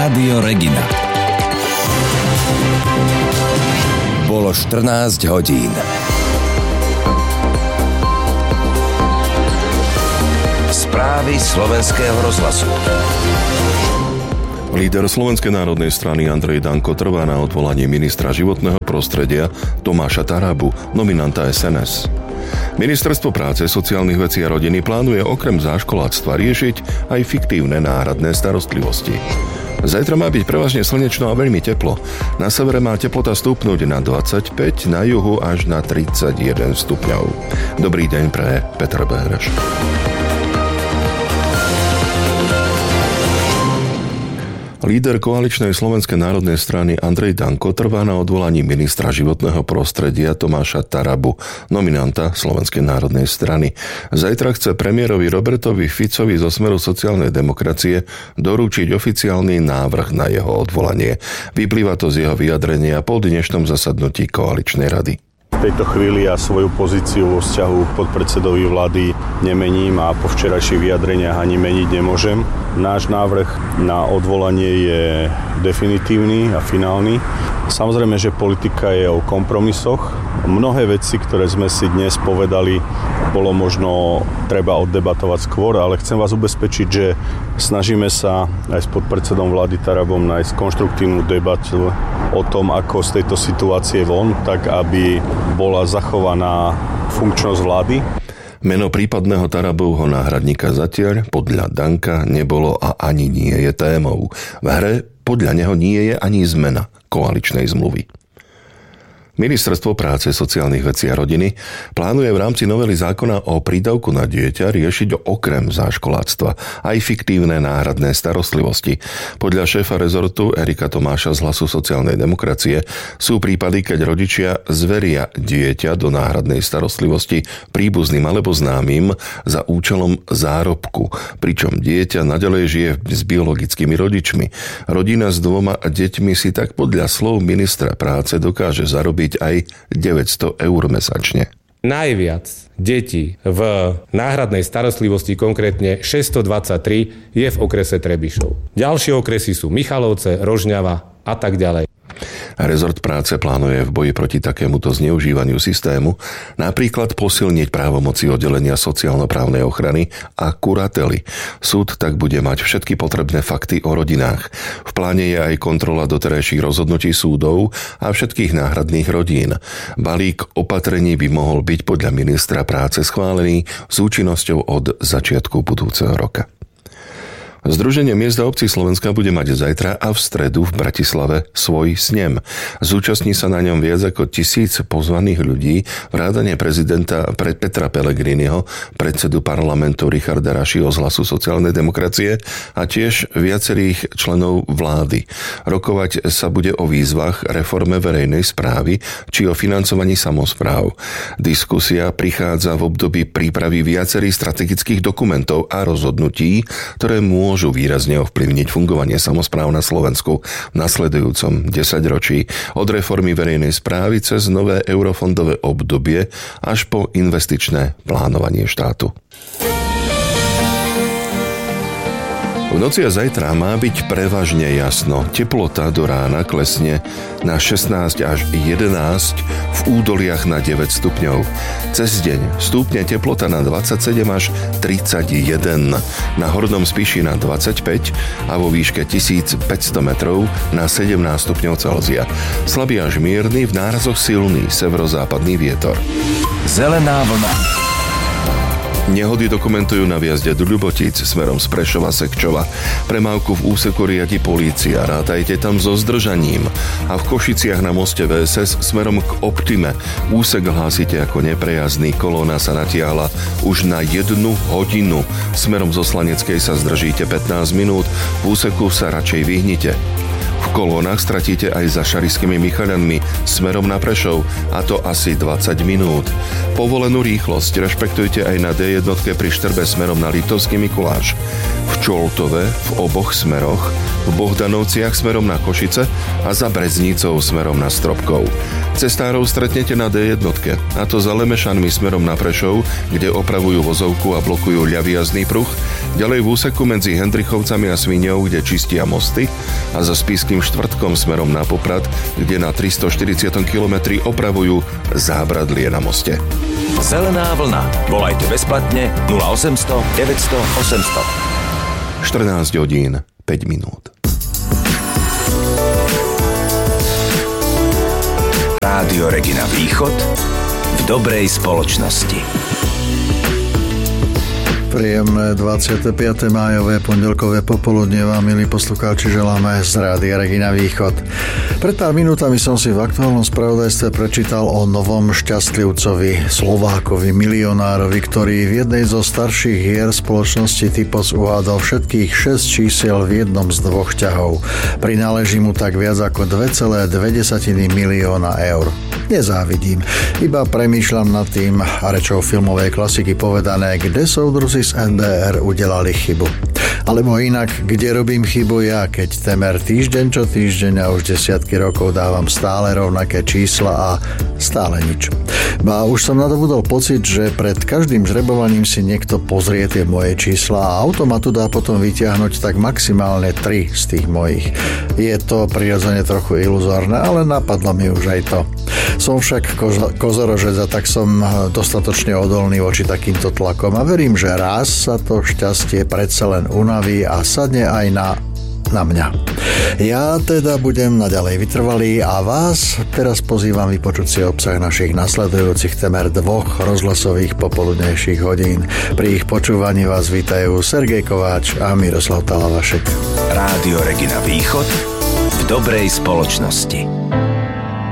Rádio Regina. Bolo 14 hodín. Správy Slovenského rozhlasu. Líder Slovenskej národnej strany Andrej Danko trvá na odvolaní ministra životného prostredia Tomáša Tarabu, nominanta SNS. Ministerstvo práce, sociálnych vecí a rodiny plánuje okrem záškoláctva riešiť aj fiktívne náhradné starostlivosti. Zajtra má byť prevažne slnečno a veľmi teplo. Na severe má teplota stúpnuť na 25, na juhu až na 31 stupňov. Dobrý deň pre Peter Béhreš. Líder koaličnej Slovenskej národnej strany Andrej Danko trvá na odvolaní ministra životného prostredia Tomáša Tarabu, nominanta Slovenskej národnej strany. Zajtra chce premiérovi Robertovi Ficovi zo Smeru sociálnej demokracie doručiť oficiálny návrh na jeho odvolanie. Vyplýva to z jeho vyjadrenia po dnešnom zasadnutí koaličnej rady. V tejto chvíli ja svoju pozíciu vo vzťahu k podpredsedovi vlády nemením a po včerajších vyjadreniach ani meniť nemôžem. Náš návrh na odvolanie je definitívny a finálny. Samozrejme, že politika je o kompromisoch. Mnohé veci, ktoré sme si dnes povedali, bolo možno treba oddebatovať skôr, ale chcem vás ubezpečiť, že snažíme sa aj s podpredsedom vlády Tarabom nájsť konštruktívnu debatu o tom, ako z tejto situácie von, tak aby bola zachovaná funkčnosť vlády. Meno prípadného Tarabovho náhradníka zatiaľ podľa Danka nebolo a ani nie je témou. V hre podľa neho nie je ani zmena koaličnej zmluvy. Ministerstvo práce, sociálnych vecí a rodiny plánuje v rámci novely zákona o prídavku na dieťa riešiť okrem záškoláctva aj fiktívne náhradné starostlivosti. Podľa šéfa rezortu Erika Tomáša z Hlasu sociálnej demokracie sú prípady, keď rodičia zveria dieťa do náhradnej starostlivosti príbuzným alebo známym za účelom zárobku, pričom dieťa naďalej žije s biologickými rodičmi. Rodina s 2 deťmi si tak podľa slov ministra práce dokáže zarobiť aj 900 eur mesačne. Najviac detí v náhradnej starostlivosti, konkrétne 623, je v okrese Trebišov. Ďalšie okresy sú Michalovce, Rožňava a tak ďalej. Rezort práce plánuje v boji proti takémuto zneužívaniu systému napríklad posilniť právomoci oddelenia sociálno-právnej ochrany a kurately. Súd tak bude mať všetky potrebné fakty o rodinách. V pláne je aj kontrola doterajších rozhodnutí súdov a všetkých náhradných rodín. Balík opatrení by mohol byť podľa ministra práce schválený s účinnosťou od začiatku budúceho roka. Združenie miest a obcí Slovenska bude mať zajtra a v stredu v Bratislave svoj snem. Zúčastní sa na ňom viac ako 1000 pozvaných ľudí, vrátane prezidenta Petra Pellegriniho, predsedu parlamentu Richarda Rašiho z Hlasu sociálnej demokracie a tiež viacerých členov vlády. Rokovať sa bude o výzvach, reforme verejnej správy či o financovaní samospráv. Diskusia prichádza v období prípravy viacerých strategických dokumentov a rozhodnutí, ktoré môžu výrazne ovplyvniť fungovanie samospráv na Slovensku v nasledujúcom 10-ročí od reformy verejnej správy cez nové eurofondové obdobie až po investičné plánovanie štátu. V noci a zajtra má byť prevažne jasno. Teplota do rána klesne na 16 až 11, v údoliach na 9 stupňov. Cez deň stúpne teplota na 27 až 31, na Hornom Spiši na 25 a vo výške 1500 metrov na 17 stupňov Celzia. Slabý až mierny, v nárazoch silný severozápadný vietor. Zelená vlna. Nehody dokumentujú na vjazde do Ľubotíc smerom z Prešova Sekčova. Premávku v úseku riadi polícia, rátajte tam so zdržaním. A v Košiciach na moste VSS smerom k Optime úsek hlásite ako neprejazdný, kolóna sa natiahla už na 1 hodinu. Smerom zo Slaneckej sa zdržíte 15 minút, v úseku sa radšej vyhnite. V kolónach stratíte aj za Šarišskými Michaľanmi smerom na Prešov, a to asi 20 minút. Povolenú rýchlosť rešpektujte aj na D1 pri Štrbe smerom na Liptovský Mikuláš. v Čoltove v oboch smeroch, v Bohdanovciach smerom na Košice a za Breznicou smerom na Stropkov. Cestárov stretnete na D1, a to za Lemešanmi smerom na Prešov, kde opravujú vozovku a blokujú ľavý jazdný pruh, ďalej v úseku medzi Hendrichovcami a Sviňou, kde čistia mosty, a za Spišským Štvrtkom smerom na Poprad, kde na 340 km opravujú zábradlie na moste. Zelená vlna. Volajte bezplatne 0800 900 800. 14 hodín 5 minút. Rádio Regina Východ v dobrej spoločnosti. Príjemné 25. májové pondelkové popoludne vám, milí poslucháči, želáme z Rádia Regina Východ. Pred pár minútami som si v aktuálnom spravodajstve prečítal o novom šťastlivcovi, Slovákovi, milionárovi, ktorý v jednej zo starších hier spoločnosti Typos uhádal všetkých 6 čísiel v jednom z dvoch ťahov. Prináleží mu tak viac ako 2,2 milióna eur. Nezávidím, iba premýšľam nad tým, a rečou filmovej klasiky povedané, kde soudruzi z NDR udelali chybu. Alebo inak, kde robím chybu ja, keď temer týždeň čo týždeň a už desiatky rokov dávam stále rovnaké čísla a stále nič. Ba už som nadobudol pocit, že pred každým žrebovaním si niekto pozrie tie moje čísla a automatu dá potom vyťahnuť tak maximálne 3 z tých mojich. Je to prirodzene trochu iluzórne, ale napadlo mi už aj to. Som však kozorožec a tak som dostatočne odolný voči takýmto tlakom a verím, že raz sa to šťastie predsa len unaví a sadne aj na mňa. Ja teda budem naďalej vytrvalý a vás teraz pozývam vypočuť si obsah našich nasledujúcich temer 2 rozhlasových popoludnejších hodín. Pri ich počúvaní vás vítajú Sergej Kováč a Miroslav Talavašek. Rádio Regina Východ v dobrej spoločnosti.